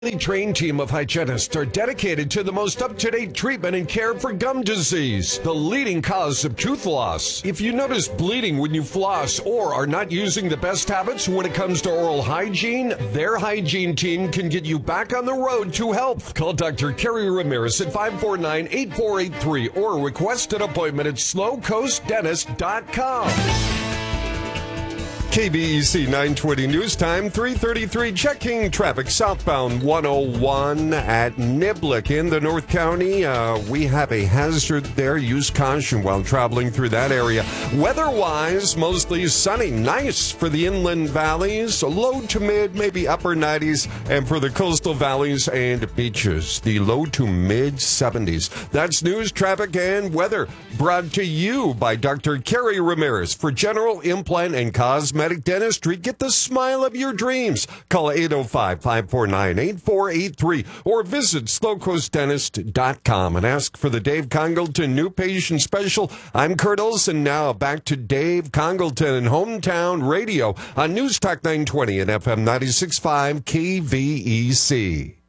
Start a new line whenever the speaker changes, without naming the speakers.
The trained team of hygienists are dedicated to the most up-to-date treatment and care for gum disease, the leading cause of tooth loss. If you notice bleeding when you floss or are not using the best habits when it comes to oral hygiene, their hygiene team can get you back on the road to health. Call Dr. Kerry Ramirez at 549-8483 or request an appointment at slowcoastdentist.com. KBEC 920 News Time, 3:33. Checking traffic southbound 101 at Niblick in the North County. We have a hazard there. Use caution while traveling through that area. Weather-wise, mostly sunny. Nice for the inland valleys. Low to mid, maybe upper 90s. And for the coastal valleys and beaches, the low to mid 70s. That's news, traffic, and weather. Brought to you by Dr. Kerry Ramirez for general implant and cosmetic dentistry. Get the smile of your dreams. Call 805-549-8483 or visit slowcoastdentist.com and ask for the Dave Congleton New Patient Special. I'm Kurt Olson. Now back to Dave Congleton, Hometown Radio on News Talk 920 and FM 96.5 KVEC.